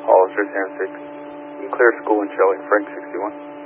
Hollister 10-6. You can clear school in Shelley, Frank 61.